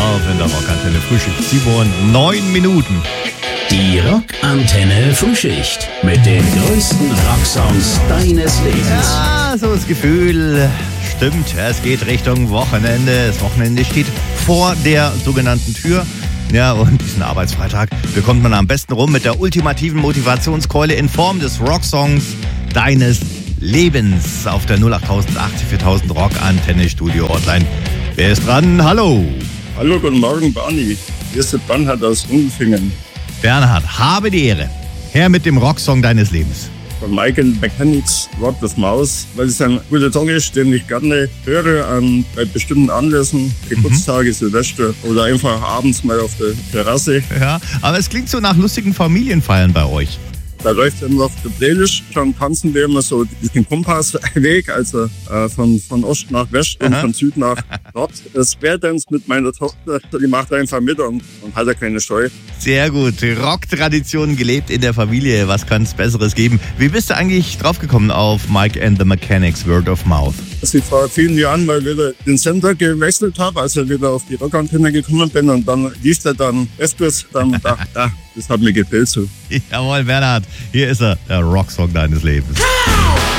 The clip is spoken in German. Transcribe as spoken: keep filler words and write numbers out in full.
Marv in der Rockantenne Frühschicht. sieben Uhr neun Minuten. Die Rockantenne Frühschicht mit den größten Rocksongs deines Lebens. Ja, so das Gefühl stimmt. Es geht Richtung Wochenende. Das Wochenende steht vor der sogenannten Tür. Ja, und diesen Arbeitsfreitag bekommt man am besten rum mit der ultimativen Motivationskeule in Form des Rocksongs deines Lebens auf der null acht achtzig viertausend Rockantenne Studio Hotline. Wer ist dran? Hallo. Hallo, guten Morgen, Barney. Hier ist der Bernhard aus Unfingen. Bernhard, habe die Ehre. Her mit dem Rocksong deines Lebens. Von Michael Mechanics, Wort of Mouse, weil es ein guter Song ist, den ich gerne höre an, bei bestimmten Anlässen, Geburtstage, mhm. Silvester oder einfach abends mal auf der Terrasse. Ja, aber es klingt so nach lustigen Familienfeiern bei euch. Da läuft dann auf der Playlist, schon tanzen wir immer so diesen Kompassweg, also äh, von, von Ost nach West und Aha. von Süd nach Nord. Das Querdance mit meiner Tochter, die macht einfach mit und, und hat ja keine Scheu. Sehr gut, Rock-Tradition gelebt in der Familie, was kann es Besseres geben? Wie bist du eigentlich draufgekommen auf Mike and the Mechanics, Word of Mouth? Also ich vor vielen Jahren mal wieder den Sender gewechselt habe, also wieder auf die Rockantenne gekommen bin und dann lief der dann öfters, dann dachte ich, das hat mir gefällt so. Jawohl, Bernhard, hier ist er, der Rocksong deines Lebens.